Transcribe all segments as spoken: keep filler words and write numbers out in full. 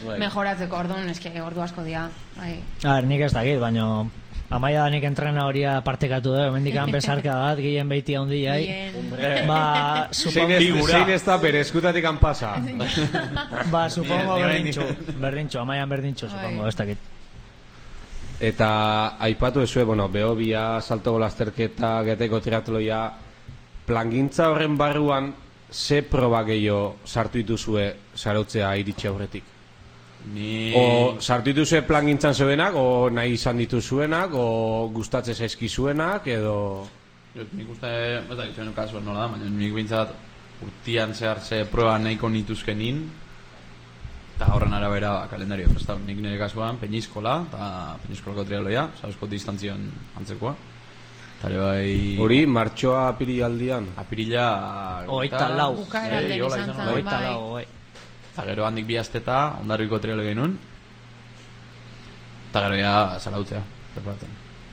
mejoratzeko, orduan, eske, ordu asko dira. A ber, nik ez dakit, baina Amaia da nik entrena horia partekatu da, hemendikan besarka bat, gehien beiti handi jai. Ba, supongo... Zein ez da bere eskutatik anpasa. Ba, supongo berdintxo, berdintxo, Amaian berdintxo, supongo, ez dakit. Eta aipatu ezue, bueno, behobia, salto golazterketa, geteko triatloia, plangintza horren barruan, ze proba gehiago sartu dituzue sarautzea iritsi aurretik? Ni... O sartu dituzue plangintzan zeuenak, o nahi izan dituzuenak, o gustatze zaizkizuenak, edo... Nik uste, ez da, izan kasuan nola da, baina nik bintzat urtian zehar ze proba nahiko nituzkenin, eta horren arabera kalendario prestau. Nik nire kasuan Peñiskola, eta Peñiskolako triatloia, saruzko distantzion antzekoa. Tare bai... Hori, martxoa apirilaldian? Apirila... Oita lau. Bukaera alden izan zen, bai. Oita lau, bai. Eta gero handik bi asteta, ondarriko triatlo egin nun. Eta gero ja zarautzea, preparatzen.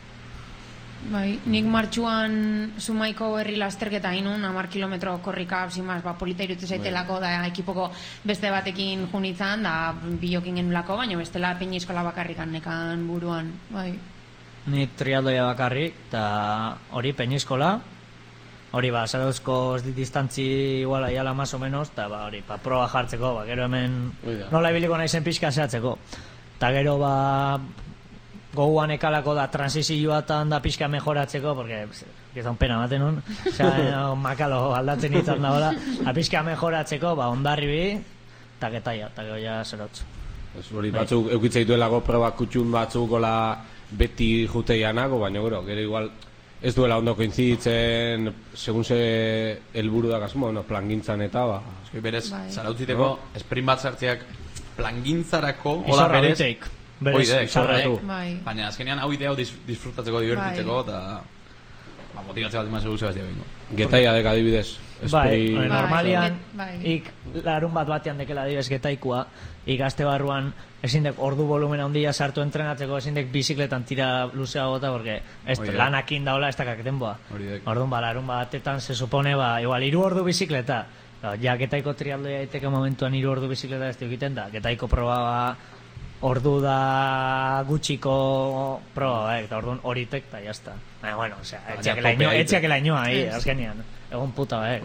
Bai, nik martxuan Zumaiko herri lasterketa inun, hamar kilometro korrika, zimaz, ba, polita irutu zaitelako, da ekipoko beste batekin junitzan, da bilokin genulako, baina bestela Peñiskola bakarrikan nekan buruan, bai. Ni triatloia bakarrik, eta hori Peñiskola, hori ba, zarauzko distantzi iguala iala más o menos, eta ba, hori, pa, proba jartzeko, ba, gero hemen nola ibiliko nahi pixka zehatzeko. Eta gero ba, goguan ekalako da transizioatan da pixka mejoratzeko, porque gizan pena baten nun, osea, makalo aldatzen izan da hola, a pixka mejoratzeko, ba, ondarri bi, eta getaia, eta gero ja zerautzu. Hori batzuk eukitzeituelako proba kutxun batzuk gola beti juteianako, baina gero, gero igual ez duela ondo koinziditzen segun ze helburu da kasmo, no, plangintzan eta ba. Eski berez, zarautziteko no? Sprint bat sartzeak plangintzarako hola berez berez, sarratu. Baina azkenean hau idea disfrutatzeko, divertitzeko eta ba, motivatzea bat imaz eguzea bat bingo. Getaia dek adibidez. Bai, normalian ik larun bat batean dekela adibidez getaikua, ikaste barruan ezin dek ordu volumena handia sartu entrenatzeko, ezin dek bizikletan tira luzea gota, porque ez lanakin daola ez dakak denboa. Orduan ba, larun batetan se supone, ba, igual, iru ordu bizikleta. Ja, getaiko triatloia daiteke momentuan iru ordu bizikleta ez egiten da. Getaiko proba ba, ordu da gutxiko proba, eh, eta orduan horitek, eta jazta. Baina, bueno, osea, etxeak elainoa, eh, azkenean. Egon puta, eh.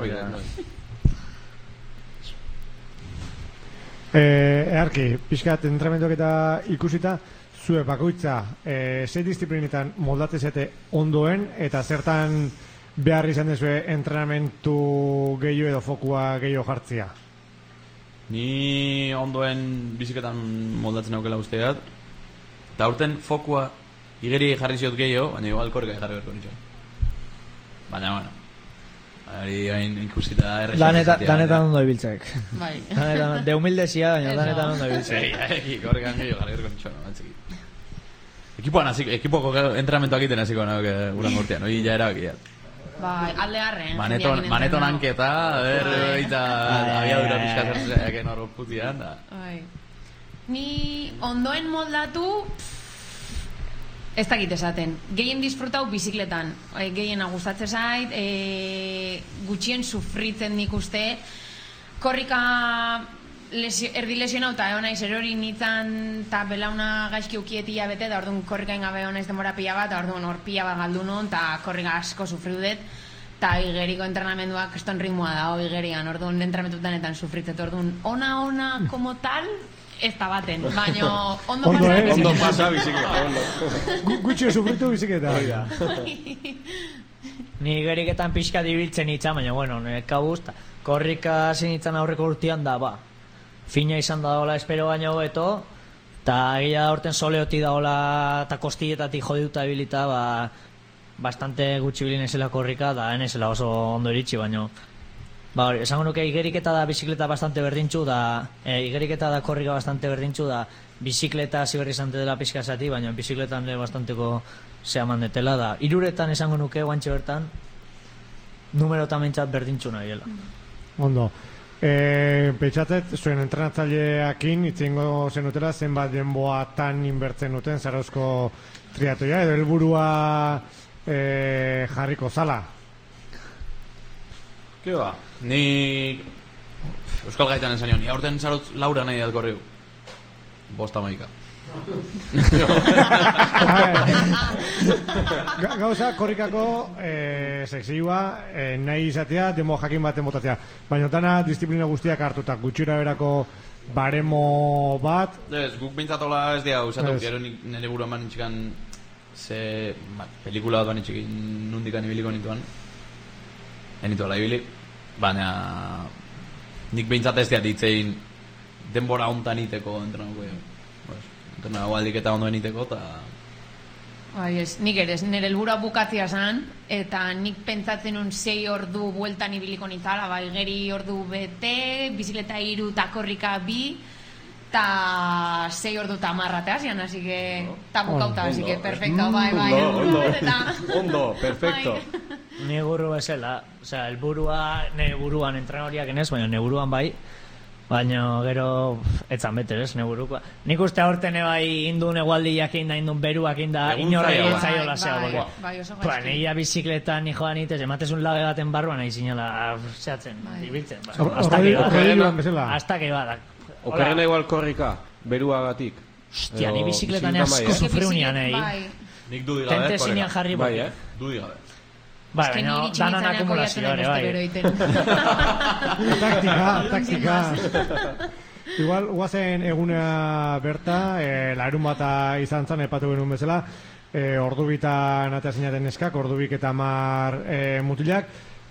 Eh, earki, pixkat entrenamenduak eta ikusita, zue bakoitza eh, ze disiplinetan moldatzezete ondoen, eta zertan behar izan dezue entrenamentu gehiago edo fokua gehiago jartzia? Ni ondoen biziketan moldatzen aukela usteat, eta aurten fokua igeri jarri ziot gehiago, baina igual korrika jarri berko nitxo. Baina, bueno, hori hain ikusita errexak. Danetan ondo ibiltzek. Bai. De humildezia, baina danetan ondo ibiltzek. Egi, korrikan gehiago jarri berko nitxo, bantzeki. Ekipoan, ekipoko entrenamentoak egiten hasiko nago uran gortean, hori ja erabakiat. Bai, alde harren. Maneton, maneton hanketa, ber, eta abiadura pixkazertzeak enor putian, da. Bai. Ni ondoen moldatu, ez dakit esaten. Gehien disfrutau bizikletan. Gehien gustatzen zait, e, gutxien sufritzen nik uste. Korrika lesio, erdi lesionau eta egon naiz erori nintzen eta belauna gaizki ukietia bete, da orduan korrikain gabe egon naiz demora pila bat, da orduan hor pila bat galdu nun, eta korrika asko sufriudet, eta igeriko entrenamenduak eston ritmoa da, hori igerian, orduan entrenamentuetan sufritzet, orduan ona, ona, como tal, ez da baten, baina ondo pasa biziketa. Ondo pasa biziketa. Gutxio sufritu biziketa. Ni igeriketan pixka dibiltzen itza, baina bueno, neka guzta. Korrika zinitzen aurreko urtean da, ba. Fina izan da dola espero baino hobeto, eta egia da horten soleoti da hola eta kostilletatik jodiuta ebilita, ba, bastante gutxi bilin ezela korrika, da enezela oso ondo iritsi, baino ba, hori, esango nuke igeriketa da bizikleta bastante berdintxu, da e, igeriketa da korrika bastante berdintxu, da bizikleta ziberri izante dela pixka zati, baina bizikletan bastanteko zea mandetela, da iruretan esango nuke guantxe bertan numero tamentzat berdintxu nahi dela. Ondo. E, Pentsatzet, zuen entrenatzaileakin itzengo zenutela zenbat denboa tan inbertzen duten Zarauzko triatoia edo helburua e, jarriko zala? Ke ba, ni Euskal Gaitan esan nion, ni aurten Zarauz Laura nahi dut korriu. bosta maika. Gauza, korrikako e, sekzioa e, nahi izatea, demo jakin baten botatzea. Baina dana disiplina guztiak hartuta, gutxira berako baremo bat. Ez, guk bintzatola ez dira usatu, gero nire buruan ban nintxikan ze ba, pelikula bat ban nintxikin nundikan ibiliko nituan. Enituela ibili, baina nik bintzat ez dira ditzein denbora hontan iteko entrenako. Entrenako aldiketa ondo eniteko, eta... Bai, ez, nik ere, nire helburua bukatzea zan, eta nik pentsatzen un sei ordu bueltan ibiliko nintzala, bai, geri ordu bete, bizikleta iru eta korrika bi, eta sei ordu eta marratea zian, así que... Eta bukauta, así que perfecto, bai, bai. Ondo, ondo, ondo, perfecto. Ni guru bezala, osea, helburua, ne buruan entrenoriak enez, baina ne buruan bai, baina gero etzan beter, ez, ne burukoa. Nik uste aurten bai indun egualdiak inda, indun beruak inda, inorre zaiola zea, bai, bolo. bai, oso Ba, gaizki. nila bizikletan ni joan itez, ematezun labe baten barruan nahi zinela zehatzen, ibiltzen. ba, Hor- hasta horrei- que va. horrei duan bezala. Hasta que va, da. Okerrena igual korrika, beruagatik. Hostia, ni Edo bizikletan bizikletan asko bai, eh? sufriunian, eh? Bai, Nik du digabe, Tente zinean jarri Bai, bai, eh? Du digabe. Bai, eske baina niri danon txinitzaneako akumulazioa ere, jatzen bai. Taktika, taktika. Igual, guazen egunea berta, e, larun bata izan zan, epatu genuen bezala, e, ordu bitan atea zinaten eskak, ordu bik eta mar e, mutilak,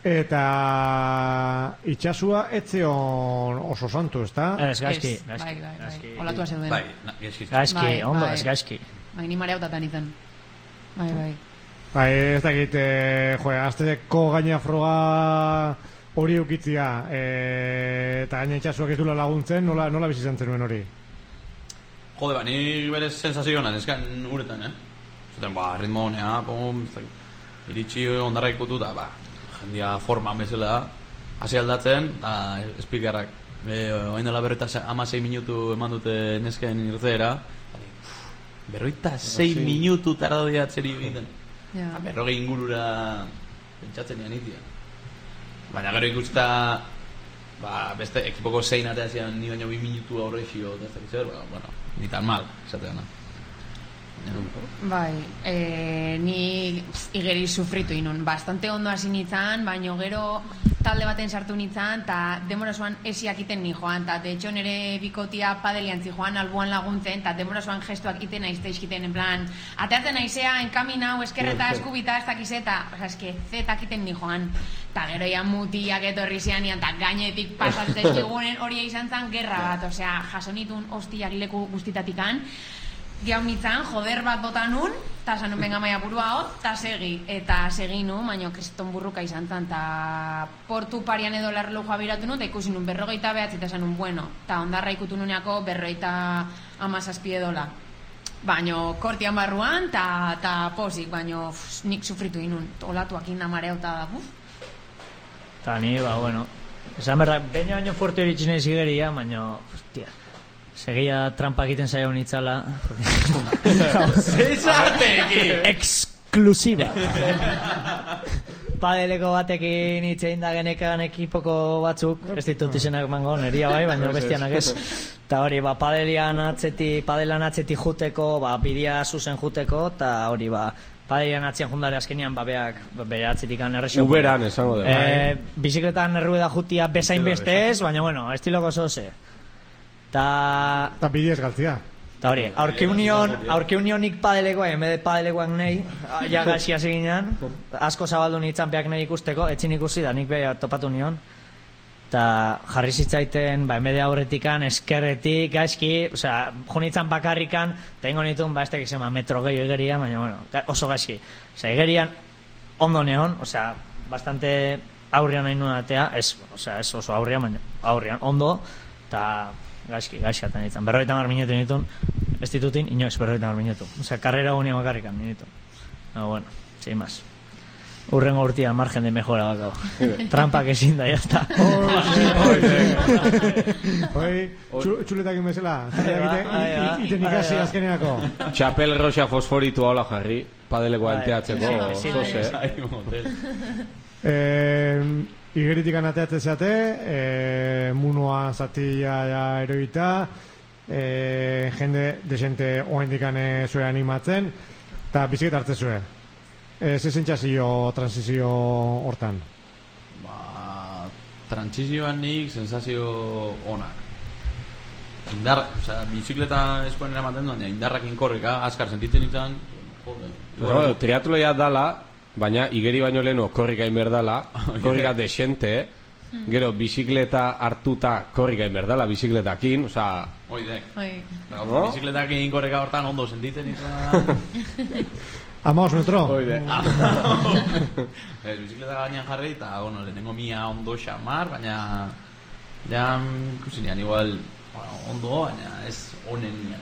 eta itxasua etzeon oso santu, ezta? Ez, gaizki, Ez, gaizki. bai, bai, bai. gaizki. Olatua zeuden. Bai, na, gaizki. Gaizki, Bai, ondo, bai. ez gaizki. Bai, ni mareautatan izan. Bai, bai. Bai, ez dakit, e, joe, azteko gaina froga hori eukitzia, e, eta gaina itxasuak ez duela laguntzen, nola, nola bizi izan zenuen hori? Jode, ba, ni berez sensazio honan, eskan uretan, eh? Zuten, ba, ritmo honea, pum, ez dakit, iritsi ondarra ikutu, da, ba, jendia forman bezala, hasi aldatzen, eta espikarrak. E, oain dela berroita amasei minutu eman dute nesken irteera, berroita sei minutu tardadia atzeri egiten. Ja. Berrogei ingurura pentsatzen ean itia. Baina gero ikusta, ba, beste ekipoko zein atea zian ni baino bi minutu aurrexio, eta ez dakit zer, ba, bueno, ni tan mal, esateana. Bai, e, ni pss, igeri sufritu inun. Bastante ondo hasi nintzen, baino gero talde baten sartu nintzen, eta demora zoan esiak iten ni joan, eta de hecho nire bikotia padelian zi joan albuan laguntzen, eta demora zoan gestuak iten naizte iskiten, en plan, ateatzen naizea, enkaminau, eskerreta, eskubita, ez dakizeta, oza, eske, zetak iten ni joan, eta gero ya mutiak etorri zian, eta gainetik pasatzen zigunen hori izan zen gerra bat, osea, jasonitun hostiak leku guztitatikan, Giaunitzan, joder bat bota nun, eta zanun benga maia burua hot, eta segi, eta segi nu, baino kriston burruka izan zan, eta portu parian edo larrelujoa biratu nu, eta ikusi nun berrogeita behatzi, eta zanun, bueno, eta ondarra ikutu nuneako berrogeita amazazpi edola. Baino kortian barruan, eta posik, baino uf, nik sufritu inun, olatuak inda mareauta da, buf. Eta ni, ba, bueno, esan berra, baina baino fuerte hori txinei zigeria, baina, hostia, segia trampa egiten zaio nitzala. Zesarteki! Exclusiva. Padeleko batekin itzein da genekan ekipoko batzuk, ez ditut izenak mango, neria bai, baina bestianak ez. Eta hori, ba, padelian atzeti, padelan atzeti juteko, ba, bidia zuzen juteko, eta hori, ba, padelian atzien jundare azkenian, ba, beak, bere atzetikan errexo. Uberan, esango dugu. Eh, bizikletan errueda jutia bezain beste ez, baina, bueno, estiloko zoze. Ta... Eta bidiez galtzia. Ta hori, aurke union, aurke unionik padelekoa, en vez de padelekoak nahi, ja gaxia seginan, asko zabaldu nintzen peak nahi ikusteko, etxin ikusi da, nik beha topatu nion. Ta jarri zitzaiten, ba, en vez de aurretikan, eskerretik, gaizki, osea, junitzen bakarrikan, tengo nituen, ba, ez tekik zema, metro gehiago egeria, baina, bueno, oso gaizki. Osea, egerian, ondo neon, osea, bastante aurrian nahi nuen atea, ez, osea, ez oso aurrian, baina, aurrian, ondo, eta... Gaizki, gaizkatan ditzen. Berroita mar minutu nituen, ez ditutin, inoiz berroita mar minutu. Osea, karrera gunia bakarrikan nituen. No, bueno, sin más. Urrengo urtia, margen de mejora bakau. Trampak ezin da, jazta. Hoi, txuletakin bezala, iten ikasi azkeneako. Txapel roxa fosforitu hola jarri, padeleko anteatzeko, Sí, sí, zoze. Eh, Igeritik anateatzen zate, e, munua zatia ja eroita, e, jende desente oendikane zure animatzen, eta bizikleta hartze zure. E, ze sentsazio transizio hortan? Ba, transizioan nik sensazio onak. Indar, osea, bizikleta eskoen eramaten duan, indarrak inkorrika, askar sentitzen izan, joder. Bueno, triatloia dala, baina igeri baino leheno korrika inberdala, korrika desente, gero bizikleta hartuta korrika inberdala, bizikletakin, osea... Oidek. Oi. No? Bizikletakin korrika hortan ondo sentitzen izan... Amaos metro? Oide. Ez, bizikleta gainean jarri, eta, bueno, lehenengo mia ondo xamar, baina... Ja, ikusinean, igual... Bueno, ondo, baina ez honen nian.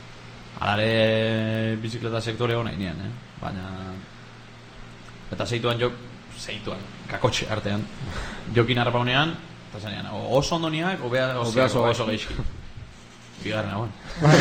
Alare bizikleta sektore hona inean, eh? Baina... Eta zeituan jok... Zeituan, kakotxe artean. Jokin arpa honean, eta zanean, oso ondo niak, obea oso oso geizki. Bigarren hauen.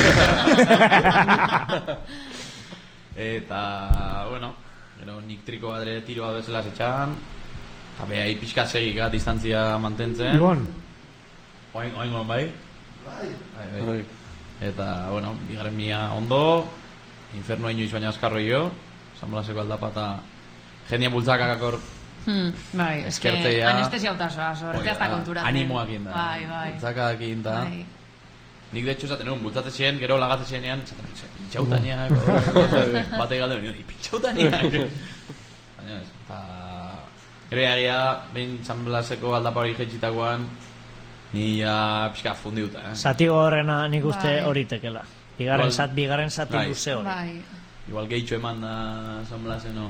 Eta, bueno, gero nik triko badre tiro bat bezala zetxan, eta behai pixka segika distantzia mantentzen. Ibon? Oain, oain bai? Bai. Bai. Eta, bueno, bigarren mia ondo, infernoa inoiz baina askarro jo, San Blaseko aldapa eta jendean bultzakak akor Hmm, bai, eske eskertzea. anestesia utasoa, horretea ez da konturatzen. Animoak inda. Bai, bai. Bultzakak inda. Bai. Nik de hecho esaten egun, bultzate ziren, gero lagate zirenean, esaten egun, pintxautaniak, bate galde nuen, pintxautaniak. Baina ez, eta... Gero egia, behin San Blaseko aldapa hori jetxitakoan, ni ja pixka fundiuta, eh? Zatigo horrena nik uste Bai. hori tekela. Bigarren, Igual- zat, bigarren zati Bai. luze hori. Bai. Igual gehitxo eman da San Blaseno.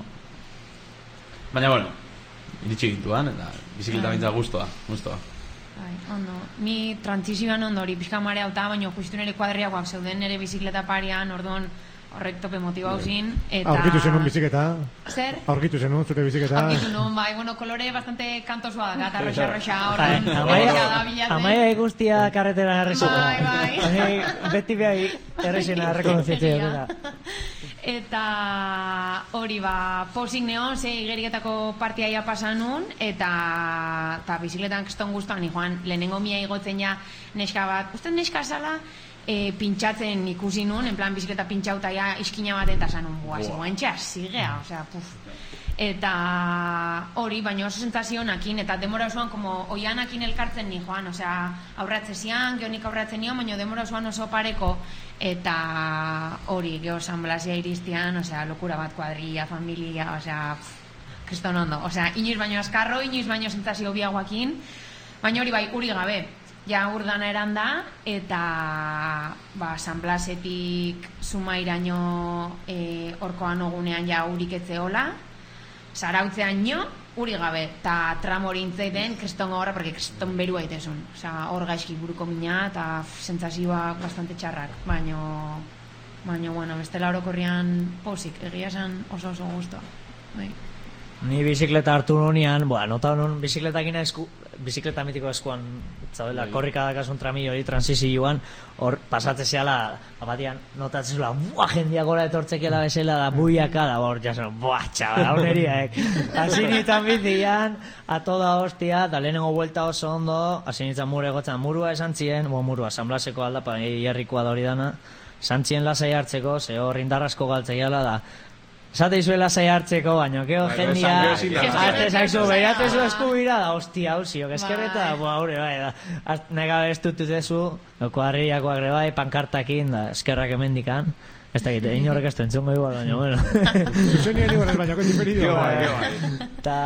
Baina, bueno, iritsi gintuan, eta bizikleta Bai. bintza guztua, guztua. Bai, ondo. Ni trantzizioan ondo hori pixka marea hauta, baina justu nire kuadriakoak zeuden nire bizikleta parian, orduan horrek tope motiba hauzin. Eta... Aurkitu zenun bizikleta? Zer? Aurkitu zenun zure bizikleta? Aurkitu nun, bai, bueno, kolore bastante kantosua da, eta roxa-roxa, orduan, Bai, roxa da Amaia, bilatzen. amaia guztia karretera errezena. Bai, bai. Ni beti behai errezena rekonozitzea Egia. dira. Eta hori ba, posik neon, ze igeriketako partiaia pasan nun, eta, eta bizikletan keston guztuan, ni joan, lehenengo mia igotzen ja neska bat, uste neska zala, e, pintxatzen ikusi nun, en plan bizikleta pintxauta ja iskina baten eta zanun, bua, ziguantxa, zigea, osea, puf. Eta hori, baina oso sentazionakin, eta demora osoan, como oianakin elkartzen ni joan, osea, aurratze zian, geonik aurratzen nion, baina demora osoan oso pareko, eta hori, geho San Blasia iristian, osea, lokura bat, kuadrilla, familia, osea, pff, kriston ondo, osea, inoiz baino askarro, inoiz baino sentazio biagoakin, baina hori bai, uri gabe, ja urdana eran da, eta ba, San Blasetik Zumairaino e, orkoan ogunean ja urik etzeola, Zarautzean nio, uri gabe, eta tramo hori intzaiten kriston horra, porque kriston berua itezun. Osa, hor gaizki buruko mina, eta sentsazioak bastante txarrak, baino, baino, bueno, bestela orokorrian posik, egia esan oso oso gustoa. Bai. Ni bizikleta hartu nunian, boa, nota honon bizikletakina esku, bizikleta mitiko eskuan, zaudela, korrika dakasun tramillo hori transizioan, hor pasatze zehala, abatian, notatzen zula, buah, jendia gora etortzekela bezala da, buiaka da, hor, jasen, buah, txabal, hauneriak. Hasi nintzen bizian, a toda hostia, da lehenengo vuelta oso ondo, hasi nintzen mure gotzen, murua esan zien, bo, murua, San Blaseko aldapa, hierrikoa da hori dana, esan zien lasai hartzeko, ze hor indarrasko galtzeiala da, esate izuela lasai hartzeko, baina, keo Bai, jendia, esan, gero ezin da. arte zaizu, behirate zu eskubira da, hostia, hauzio, eskerreta, Bai. boa, haure, bai, da, nega bestututezu, kuadrillakoak ere bai, pankartakin, da, eskerrak emendikan, ez da gite, inorrek ez du entzungo igual, baina, bueno. Zuzenian igual, baina, kondi peridio. Ta,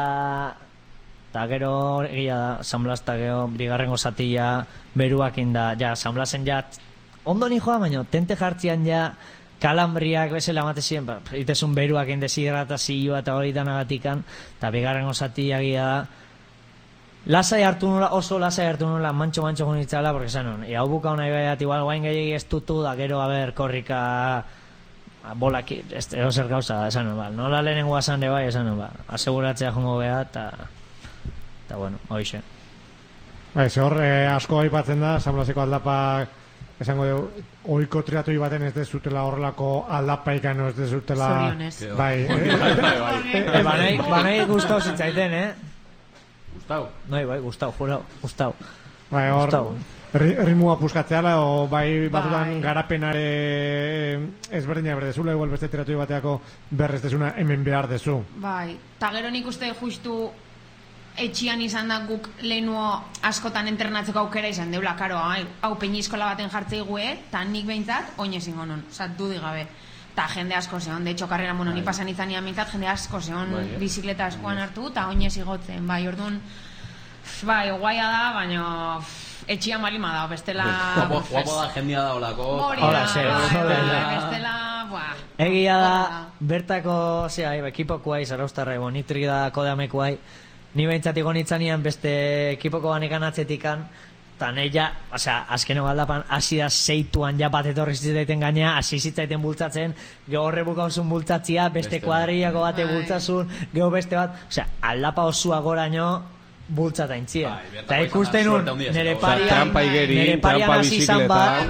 ta gero egia da, San Blas ta gero bigarrengo zatia beruakin da, ja, San Blasen ja, ondo ni joa, baina, tente jartzian ja, kalambriak bezala emate ziren, ba, itezun beruak indeshidratazioa eta hori danagatikan, eta bigarren osatia gira da, lasai hartu nula, oso lasai hartu nula, mantxo-mantxo gunitzala, porque zanon, hau buka hona ibaiat, igual guain gehiagi ez tutu, da gero, a ber, korrika, bolak, ez zer gauza, esan bal, nola lehenengo asan de bai, esan bal, aseguratzea jongo beha, eta, eta bueno, hoxe. Bai, ze hor, eh, asko aipatzen da, San Blaseko aldapak, esango dugu, oiko triatoi baten ez dezutela horrelako aldapaikan, ez dezutela... Zorionez. Bai, eh? E, banai, banai gustau zitzaiten, eh? Gustau. Noi, bai, gustau, jurau, gustau. Bai, hor, Gustau. ritmoa puskatzeala, o bai batutan garapenare ezberdinak berdezula, igual beste teratoi bateako berrez desuna hemen behar dezu. Bai, eta gero nik uste justu etxian izan da guk lehenuo askotan entrenatzeko aukera izan deula, karo, hau peñiskola baten jartzei gue, eta nik behintzat, oin ezin gonon, oza, dudik gabe. Eta jende asko zehon, de hecho, karrera mono, ni pasan izan nian mintzat, jende asko zehon bizikleta askoan hartu, eta oin ez igotzen, bai, orduan, bai, guaia da, baina etxia malima da, bestela... Guapo da, jendia da olako... Hori da, bestela, buah... Egia da, bertako, zera, ekipokoai, zaraustarra, bonitrik da kodeamekoai, ni behintzat igo nitzanian beste ekipoko banekan atzetikan, eta nahi ja, osea, azkeno galdapan, hasi da zeituan ja bat etorri zitzaiten gaina, hasi zitzaiten bultzatzen, geho horre bukauzun bultzatzia, beste kuadriako bate bultzazun, geho beste bat, osea, aldapa osua goraino bultzatain txia. Eta ikusten un, nere parian, nere parian hasi izan bat,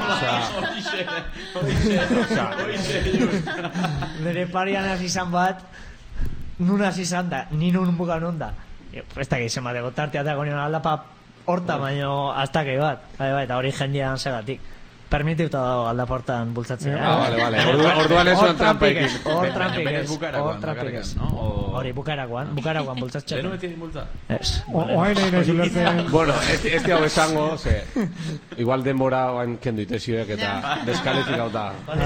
nere parian hasi izan bat, nun hasi izan da, ni nun bukan onda. Ez da gizien bat, egotartea eta gonion aldapa horta baino hasta que bat, bai, bai, eta hori jendean segatik. Permitiuta dago aldaportan bultzatzea. Ah, vale, vale. Orduan ez zuen trampik. Hor trampik ez. Hor trampik ez. Hori, bukaerakoan, bukaerakoan bultzatzen. Lehenu beti bultza? Ez. Oain nahi nahi zulertzen... Bueno, ez hau esango, ze... Igual denbora oain kendu itezioek eta deskalifikauta.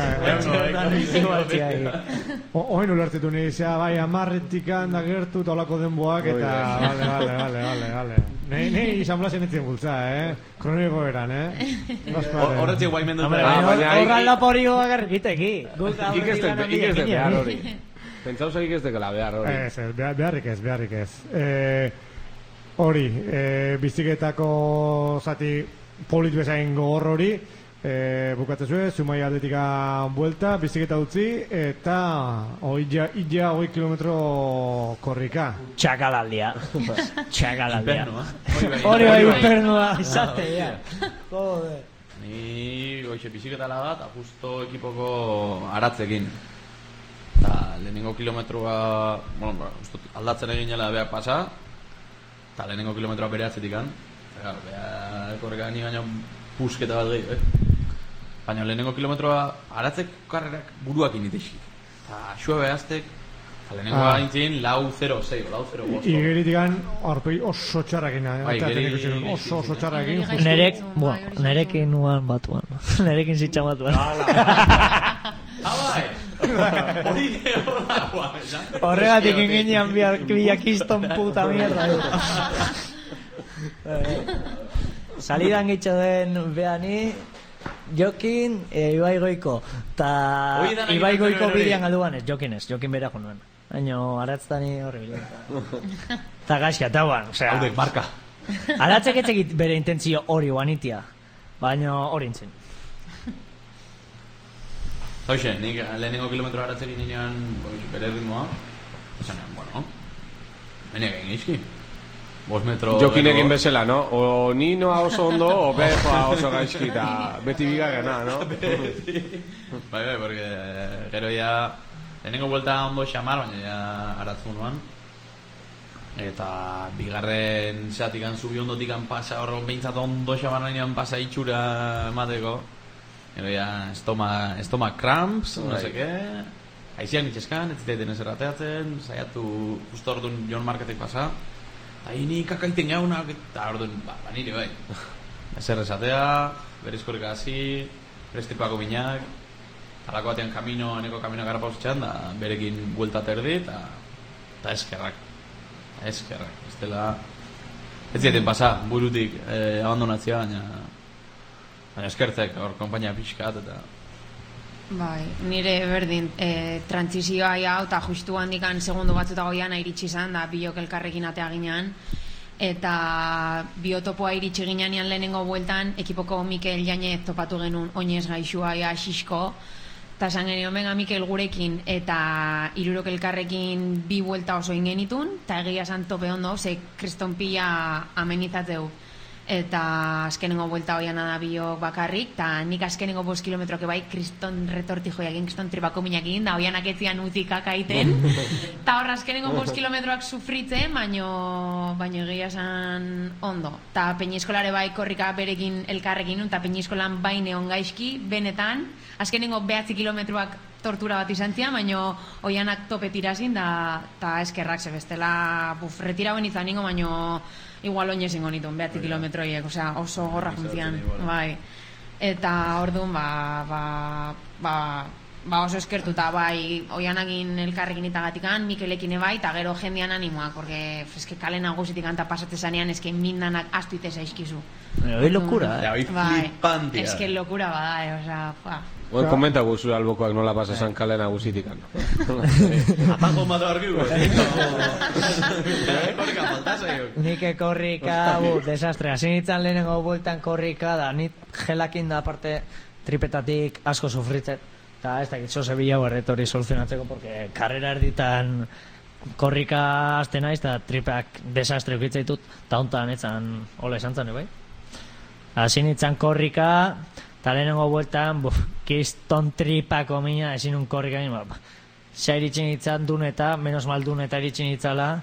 Oain ulertetu nahi zea, bai, amarretikan da gertu tolako denboak eta... Vale, vale, vale, vale, vale. Nei izan blasen etzen bultza, eh? Kroniko eran, eh? Horretzi guai mendu horra aldapa hori gogakarrik iteki. Ik ez de behar hori. Pentsauza ik ez dekela behar hori. Ez, beharrik ez, beharrik ez. Hori, biziketako zati polit bezain gogor hori, bukatzezue, Zumai atletika buelta, biziketa utzi, eta illa hoi kilometro korrika. Txakalaldia. Txakalaldia. Hori bai upernua izate, ja. Joder. Ni goixe biziketa lagat, justo ekipoko aratzekin. Eta lehenengo kilometroa, bueno, aldatzen egin jela beak pasa, eta lehenengo kilometroa bere atzetikan. Eta beak korreka ni baina pusketa bat gehi, eh? Baina lehenengo kilometroa aratzek karrerak buruak initexik. Eta xue behaztek, eta lehenengo ah. Aintzin lau zero sei, lau zero bost. Igeritikan arpei oso txarrakin. Bai, oso oso txarrakin. Nerek, bua, nerekin nuan batuan. Nerekin zitxan batuan. Abai! Horregatik inginean biakiston puta mierda. Salidan gitxo den behani, Jokin, Ibai Goiko, eta Ibai Goiko bidean alduan ez, Jokin ez, Jokin berako nuen. Baina, aratztani horri bilen. Eta gaizka, eta guan, osea... Haudek, marka. Aratzek etzekit bere intentzio hori guanitia, baina hori intzen. Hoxe, nik lehenengo kilometro aratzekin nirean bere ritmoa, esanean, bueno, beneak egin izki. Bos metro... Jokin egin bezala, no? O ni noa oso ondo, o bejoa oso gaizki, eta beti bigagena, no? Beti. Bai, bai, porque gero ya... Lehenengo vuelta ondo xamar, baina ya aratzen nuan. Eta bigarren zeatikan zubi ondotikan pasa, horro behintzat ondo xamar nahian pasa itxura emateko. Gero ya estoma, estoma cramps, no sé qué... Aiziak nitxeskan, ez ziteten ez errateatzen, saiatu justo orduan Jon Marketek pasa. Haini kakaiten jaunak, eta orduan, ba, nire bai. Ezer esatea, berizkorik hasi, berestipako minak, talako batean kamino, eneko kamino gara pausitxan, da berekin bueltat erdi, eta eta eskerrak. Eskerrak, ez dela... Ez zieten pasa, burutik eh, abandonatzea, baina... Baina eskertzek, hor, kompainia pixkat, eta... Bai, nire berdin, e, trantzizioa hau eta justu handikan segundo batzuta goian iritsi izan da biok elkarrekin atea ginean eta biotopoa iritsi ginean lehenengo bueltan ekipoko Mikel Jainez topatu genuen oinez gaixua ja xisko eta esan genio menga Mikel gurekin eta hirurok elkarrekin bi buelta oso ingenitun eta egia esan tope ondo ze kriston pila amenizatzeu eta azkenengo buelta hoian da biok bakarrik, eta nik azkenengo bost kilometroak bai kriston retortijo egin, kriston tripako minak egin, da hoianak etzian utzikak aiten, eta horra azkenengo bost kilometroak sufritzen, baino, baino egia esan ondo. Eta Peñiskolare bai korrika berekin elkarrekin, eta Peñiskolan baine ongaizki, benetan, azkenengo behatzi kilometroak tortura bat izan zian, baino hoianak tope tirazin, da, ta eskerrak ze bestela, buf, retirauen izan ningo, baino igual oin ezingo nituen, behatzi kilometroiek, osea, oso gorra juntzian, bai. Eta orduan, ba, ba, ba, ba oso eskertuta, bai, oianagin elkarrekin itagatikan, Mikelekin ebai, eta gero jendean animoak, porque eske kale nagusitik anta pasatze zanean, eske mindanak astu iteza izkizu. Hoi lokura, eh? Bai, eske lokura bada, eh, osea, fa. Bueno, komenta guzu albokoak nola pasasan kale nagusitik. Apago mato argiu, korrika faltasa. Nik korrika, bu, desastre. Hasi nintzen lehenengo bueltan korrika, da nik gelakin da aparte tripetatik asko sufritzen. Eta ez dakit, zoze bilago erretori soluzionatzeko, porque karrera erditan korrika azte naiz, eta tripeak desastre ukitza ditut, eta hontan etzan hola esan zan, bai? Hasi nintzen korrika, eta lehenengo bueltan, buf, kiston tripako mina, ezin un korrika mina, ba, zea iritsin nintzen duneta, menos mal duneta iritsin nintzala,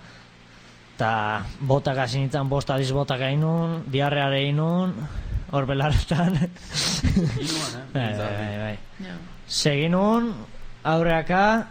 eta botak hasi nintzen, bost adiz botak ainun, diarreare ainun, hor belarretan. Inuan, eh? Bai, bai, bai. Seginun, aurreaka,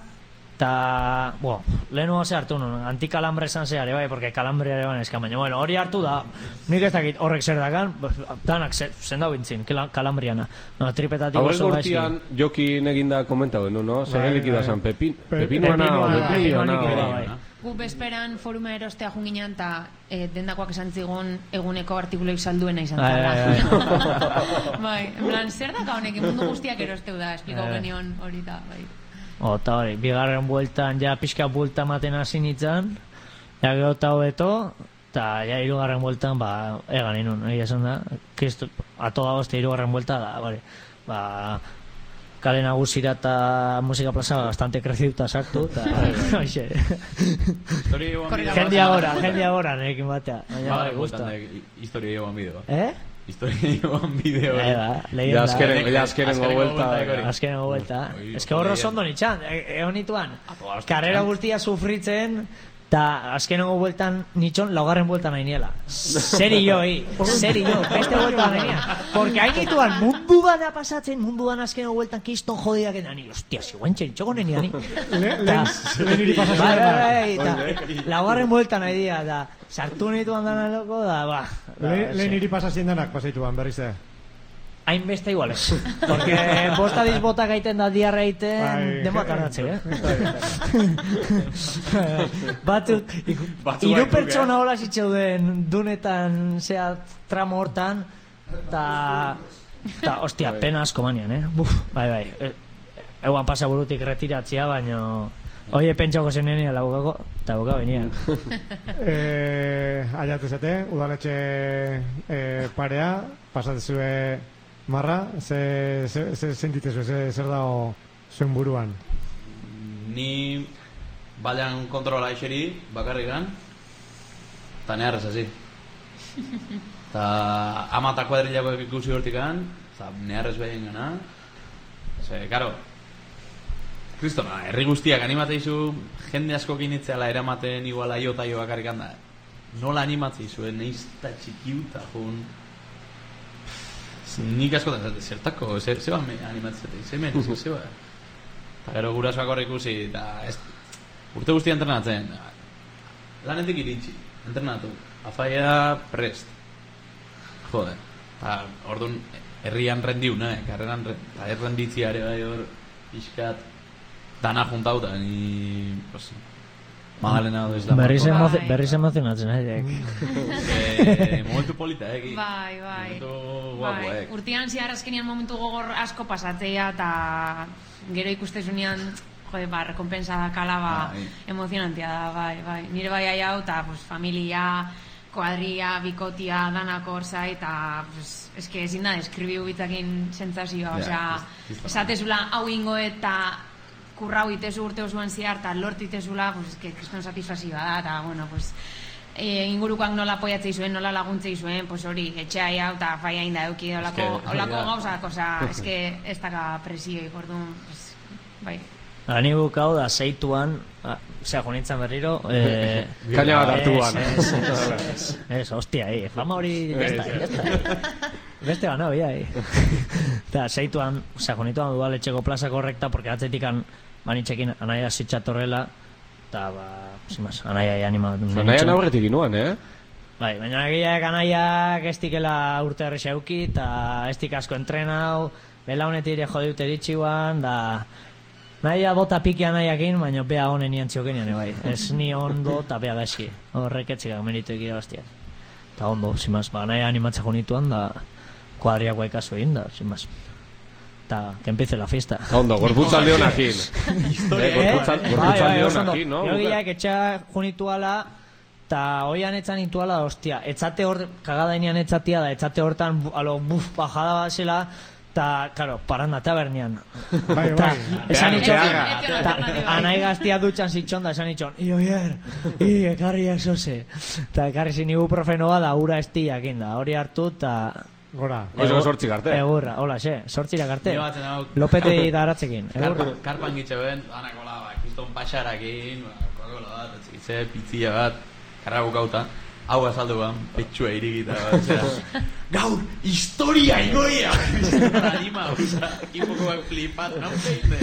eta, bo, lehenu hose hartu nun, antikalambre esan zeare, bai, porque kalambre ere ban eskan, baina, bueno, hori hartu da, nik ez dakit horrek zer dakan, danak zendau bintzin, kalambriana, no, tripetatik oso gaizki. Aurrek urtean jokin eginda komentau, no, no? Zer Bai, likida bai. zan, pepin, Pe- pepinoana, pepinoa, pepinoana, pepinoa, bai. bai. Gu bezperan foruma erostea junginan, eta e, dendakoak esan zigun eguneko artikuloik salduena izan Bai, zala. bai, Bai, en plan, zer daka honek, mundu guztiak erosteu da, esplikau Bai. genion hori da, bai. O, eta hori, bigarren bueltan, ja pixka buelta maten hasi nintzen, ja gero eta hobeto, eta ja hirugarren bueltan, ba, egan inun, egia esan da, kristo, ato da hozte hirugarren buelta da, bari, ba, kale nagusira eta musika plaza bastante kreciduta sartu, eta, hoxe, Historia joan bideo. jende agora, jende agora, nerekin batea, baina, bai, gusta. Historia joan bideo. Eh? Historia joan bideo. Eh, ba, Ja leyenda. azkeren, ja azkerengo Azkenengo vuelta. buelta, bai. Azkenengo vuelta. Oi, Ez que horro oso zondo nitxan, egon nituan. Apo, asko Karrera nitxan. guztia sufritzen, eta azkenengo bueltan nitxon laugarren bueltan nahi niela. Zeri jo, hi, zeri jo, beste buelta nahi niela. Porque hain nituan mundu gana pasatzen, mundu gana azkenengo bueltan kiston jodiak edan. Ni, hostia, ziguen txentxoko nenia ni. Le- Lehen lehen hiri Bai, pasatzen bai, da. bai, eta laugarren bueltan nahi dira, da, sartu nituan dana loko, da, ba. da, Le- Lehen ze- hiri pasatzen danak pasaituan berriz ere. Hainbeste igual ez. Porque bosta dizbota gaiten da diarra egiten, Bai. denboa tardatze, eh? Batzuk, Batzuk hiru baituk, pertsona hola zitzeuden dunetan, zea, tramo hortan, eta, eta, ostia, pena asko manian, eh? Buf, bai, bai. E- Eguan pasa burutik retiratzia, baino... Oie, pentsako zen nenia labukako, eta buka benian. Eh, Aiatu zate, udaletxe eh, parea, pasatzezue marra, ze, ze, ze sentitezu, ze, zer dago zuen buruan? Ni balean kontrola eseri, bakarrikan, eta neharrez hasi. Eta ama eta kuadrilako ikusi hortikan, eta neharrez behien gana. Ze, karo, kristona, herri guztiak animateizu, jende asko kinitzeala eramaten iguala jo eta jo bakarrikan da. Nola animatzeizu, neiz eta txikiuta jun. Nik askotan zate, zertako, ze, ze ban animatzete, ze men, ze, ze ba. Eta gero gurasoak hor ikusi, eta ez, urte guztia entrenatzen, lanetik iritsi, entrenatu, afaia prest. Jode, eta orduan herrian rendiu, nahi, karreran, eta errenditziare bai hor, pixkat, dana juntauta, ni, pues, Magdalena ez da. Berriz, Bai. emozi- berriz emozionatzen, eh? Eh, momentu polita, eh? Ki. Bai, bai. Momentu guapo, Bai. eh? Urtean zehar azkenian momentu gogor asko pasatzea, eta gero ikustezunean, jode, ba, rekompensa dakala, ba, Bai. emozionantia da, bai, bai. Nire bai hau, eta, pues, familia, kuadria, bikotia, danako hor zai, eta, pues, eske ezin da, eskribiu bitzakin sentsazioa, Ja, osea, ez- ez da. esatezula hau ingo eta kurrau itezu urte osoan ziar, eta lortu itezula, pues, eske, kriston satisfazioa da, eta, bueno, pues, e, ingurukoak nola apoiatzei zuen, nola laguntzei zuen, pues hori, etxea hau eta faia inda euki, olako, olako gauzak, oza, eske ez daka presioik, orduan, pues, bai. Ani bukau da zeituan, osea, jonitzen berriro, eh, kaina bat hartuan. Ez, ez, ez, ez, hostia, eh, fama hori, jazta, jazta. Beste gana, bia, eh. Eta zeituan, osea, jonituan dual etxeko plaza korrekta, porque atzetikan manitxekin anaia zitxatorrela, eta, ba, zimaz, anaia anima. Anaia naurretik inuan, eh? Bai, baina egiak anaiak ez dikela urte herri xeuki, eta ez dik asko entrenau, bela honetik ere jodiute ditxiguan, da... Naia bota piki anaiakin, baina bea honen nian txokenean, bai. Ez ni ondo eta bea da eski. Horrek etxikak meritu egira bastiak. Eta ondo, zimaz, ba, naia animatza jonituan, da kuadriak guaikazu egin da, zimaz. Eta, que empiece la fiesta. Ondo, gorputzalde honakin. Gorputzalde honakin, no? Jo gileak etxa jonituala, eta hoian etzan intuala, ostia, etzate hor, kagadainian etzatia da, etzate hortan, alo, buf, bajada bat zela, ta, claro, paranda tabernian. Bai, bai. Esan itxon, anai gaztia dutxan zitxon da, esan itxon, i oier, i, ekarri esose. Ta ekarri zin ibuprofenoa da, ura estiakin da, hori hartu, ta... Gora. Oso sortzik arte. Egurra, hola, xe, sortzirak arte. Lopete daratzekin, egurra. Karpan gitxe ben, anakola, ba, kriston paxarakin, ba, kokakola bat, etzikitze, pitzia bat, karra bukauta. Hau azalduan, petxua irigita bat, gaur, historia igoia! Anima, oza, kipoko bat flipat, no?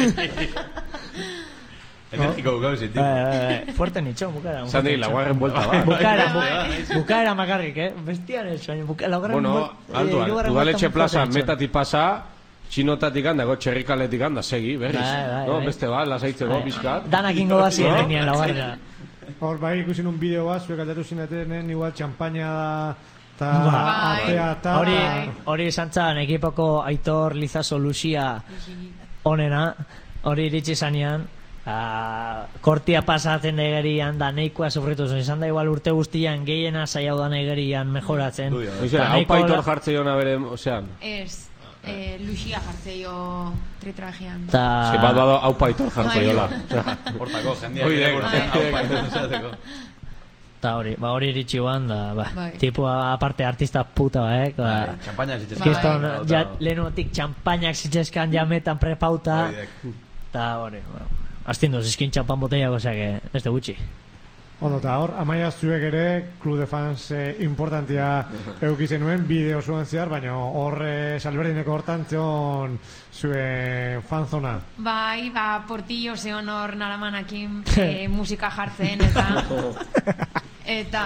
Energiko bukau zitik. Fuerte nitxo, bukara. Zandi, laguarren buelta bat. Bukara, bukara makarrik, eh? Bestian ez, baina laguarren buelta. Bueno, alduan, udaletxe plaza, metati pasa, txinotatik handago, txerrikaletik handa, segi, berriz. No, beste bat, lasaitzeko, bizkat. Danak ingo bat ziren egin laguarra. Hor, bai ikusin un bideo bat, zuek aldatu zinetenen, igual txampaina eta atea eta... Hori, hori izan zan, ekipoko Aitor, Lizaso, Lucia onena, hori iritsi zanean, kortia pasatzen egerian, da neikoa sufritu zen, izan da igual urte guztian, gehiena zaiau da egerian mejoratzen. Hau paitor jartze jona bere, osean? Ez. Eh, Lucia jartzeio tritrajean. Ta... Si bat bado hau paitor jartze jola. Hortako, jendiak irakurtzen hau paitor esateko. Ta hori, ba hori iritsi guan, da, ba, tipo aparte artista puta, eh? Ba, txampainak zitzeskan. Kiston, ja, lehenutik txampainak zitzeskan jametan prepauta. Ta hori, bueno, astindu, zizkin txampan boteiak, osea que, ez de gutxi. Ondo, eta hor, amaia zuek ere, Club de Fans eh, importantia eukizen nuen, bideo zuen zehar, baina hor eh, salberdineko hortan zion zue fanzona. Bai, ba, portillo zeon hor naramanakin eh, musika jartzen, eta eta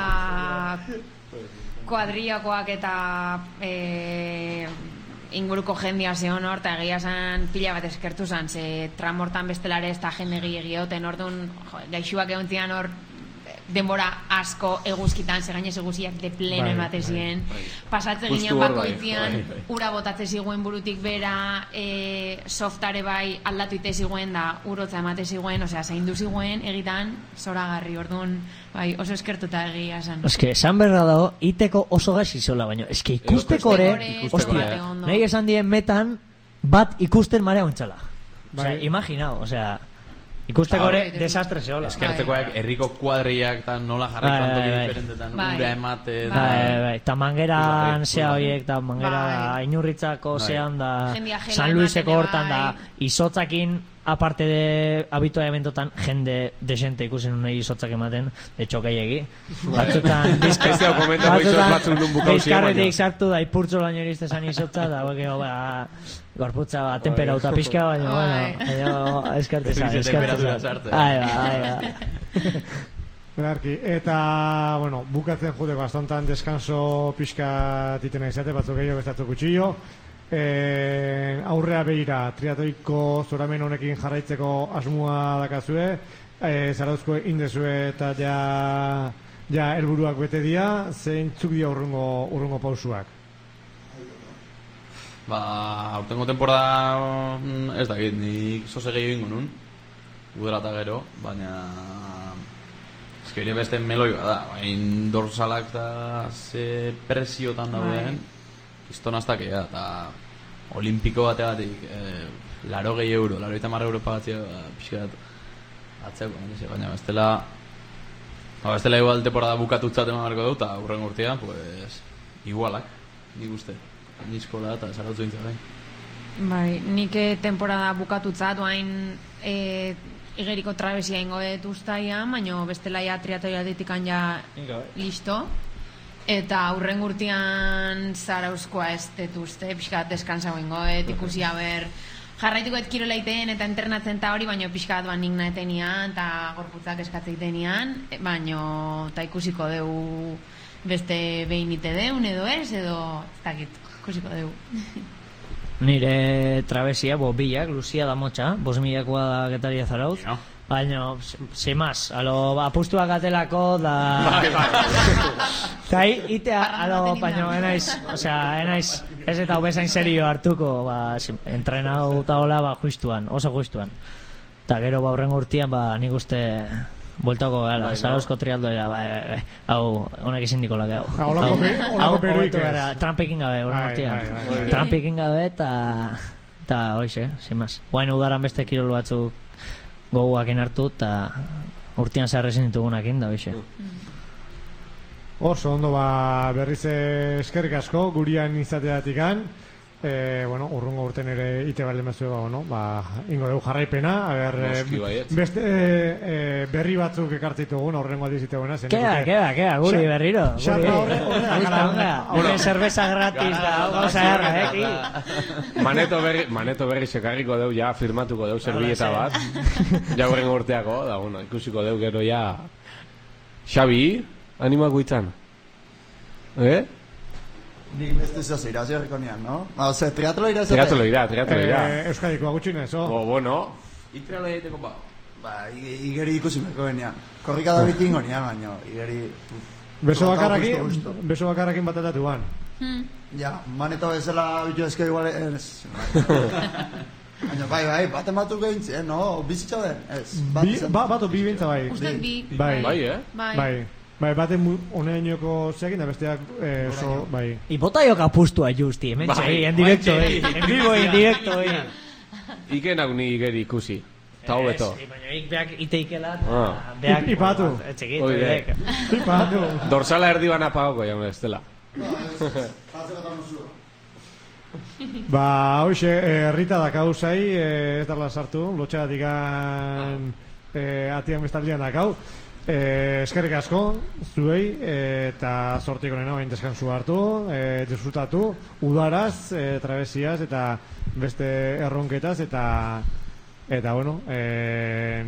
kuadriakoak eta eh, inguruko jendia zeon hor, eta egia zan pila bat eskertu zan, ze tramortan bestelare ez da jende giegoten, orduan gaixuak egon zian hor, denbora asko eguzkitan, segainez eguziak de pleno ematen ziren, pasatze ginen bakoitzian, ura botatze ziguen burutik bera, e, softare bai aldatu ite ziguen da urotza emate ziguen, osea, zaindu ziguen egitan, zoragarri, orduan, bai, oso eskertuta egia esan. Eske, esan berra dago, iteko oso gazi zola, baina, eske ikusteko ere, ostia, nahi esan dien metan, bat ikusten marea ontzala. Osea, imaginau, osea, ikusteko ere desastre zehola. Eskertzekoak herriko kuadriak eta nola jarraitzen toki diferentetan ura emate. Bai, bai, eta mangeran zea horiek, eta mangera inurritzako zean da San Luiseko hortan da izotzakin, aparte de habituamentotan, jende desente ikusen unai izotzak ematen, de txokaiegi. Batzutan, bizkarretik sartu da, ipurtzo laino iristezan izotza, da, guekeo, ba, gorputza, ba, temperauta pixka, baina, bueno, eskartezan, eskartezan. Ai, ba, ai, ba. Belarki, eta, bueno, bukatzen juteko astontan deskanso pixka titena izate, batzuk gehiago bestatzuk kutxillo. Eh, aurrea behira, triatoiko zoramen honekin jarraitzeko asmoa dakazue, eh, zarauzko indezue eta ja, ja helburuak bete dira, zeintzuk dira urrungo, urrungo pausuak? Ba, aurtengo temporada ez dakit, nik zoze gehiago ingo nun, udara eta gero, baina ezkeire beste meloi bada, bain dorsalak da ze presiotan dauden, kistonaztak ega, eta olimpiko bategatik, eh, laro gehi euro, laro eta marra euro pagatzea, pixkat, atzeko, baina ez dela, Ba, ez dela igual temporada bukatutzat eman barko dut, eta hurren urtean, pues, igualak, nik uste. Nizkola eta zarautu dintzen gain. Bai, nik eh, temporada bukatutzat, oain eh, igeriko trabesia ingo dut ustaian, baina bestela ja triatoia ditikan ja listo. Eta hurren urtean zarauzkoa ez detuzte, pixkat deskansago ingo dut, ikusi haber jarraituko et kirola iten eta internatzen eta hori, baina pixkat ba nik nahetenian eta gorputzak eskatzea baina eta ikusiko deu beste behin ite deun edo ez, edo ez dakit, ikusiko deu. Nire trabesia, bo, bilak, Lucia da motxa, bos milakoa da getaria zarauz, no. Baina, sin más, alo, apustuak atelako da... Bai, bai. Eta itea, alo, baina, enaiz, osea, enaiz, ez eta hobezain serio hartuko, ba, entrenau eta hola, ba, justuan, oso justuan. Eta gero, ba, horren urtian, ba, nik uste, bueltako gala, Bai, zarauzko trialdoera, ba, e, e, hau, honek izin diko lake, hau. Holako pe- holako peruik ez. Trampekin gabe, horren Bai, urtian. bai, bai, bai. Trampekin gabe, eta, eta, hoize, sin más. Guain udaran beste kirol batzuk goguakin hartu, eta urtean zeharrezin ditugunakin, da, hoize. Oso, ondo, ba, berriz eskerrik asko, gurian izateatikan. E, bueno, urrungo urten ere ite balde mazue, ba, bueno, ba, ingo dugu jarraipena, a ber, Noski baietz. beste e, berri batzuk ekartzitugun, aurrengo aldiz iteguena. Kea, kea, kea, guri Xa- berriro. xarra horre- horre da, gara. Horre cerveza gratis da, gauza erra, eh, Maneto berri, maneto berri sekarriko deu, ja, firmatuko deu servilleta bat. Ja horren urteako, da, bueno, ikusiko deu gero ja... Xabi, animako itzan. Eh? Nik beste zoz irazi horriko nian, no? Ba, ose, triatlo irazi Triatlo ira, triatlo ira. Eh, Euskadiko agutxinez, oh. Bo, bueno, Itrala egiteko ba. Ba, i- igeri ikusi meko genian. Korrika da bitingo nian, baina igeri... Beso Korta bakarrakin, justo, justo. beso bakarrakin batatatuan. Hmm. Ja, maneto bezala bitu eske igual ez... Baina, bai, bai, baten batu gehintzen, no? Bizitza den, ez. Bat Bi, zen- ba, bato bi bintza bai. Uste bi. Bai. bai, eh? Bai. Bai. Bai, baten honeainoko zeakin da besteak eh, oso, bai. Y bota jo kapustua justi, hemen Bai, txai, en directo, bai, eh. En vivo, en directo, eh. Ike nauk ni igeri ikusi. Ta hobeto. Ez, baina ik beak iteikela, Ah. beak... I- ipatu. Etxekit, Oide. beak. Flipatu. Dorsala erdi bana apagoko, jaun ez dela. Ba, hoxe, eh, Rita da kauzai, eh, ez darla sartu, lotxagatik an eh, atian bestaldian dakau. Eh, eskerrik asko, zuei, eh, eta sortiko nena bain deskansu hartu, eh, disfrutatu, udaraz, eh, travesiaz, eta beste erronketaz, eta, eta bueno, eh,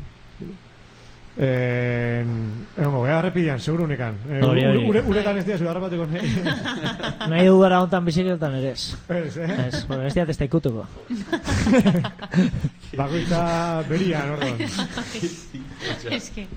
eh, egongo, gara repidean, seguru unekan. Eh, Hori, hori. ure- uretan ez dira, zu harrapatuko nahi. Nahi dudara hontan bizikletan ere ez. Ez, eh? Ez, bueno, ez diat ez da ikutuko. Bakoitza berian, orduan. Es que...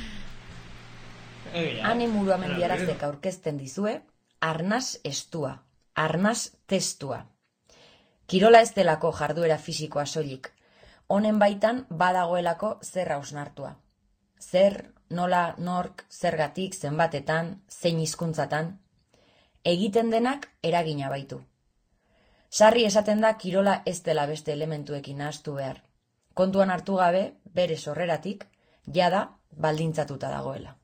Animuru amendiaraztek aurkezten dizue, arnaz estua, arnaz testua. Kirola ez delako jarduera fisikoa soilik, honen baitan badagoelako zer hausnartua. Zer, nola, nork, zergatik, zenbatetan, zein hizkuntzatan, egiten denak eragina baitu. Sarri esaten da kirola ez dela beste elementuekin nahastu behar. Kontuan hartu gabe, bere sorreratik, jada baldintzatuta dagoela.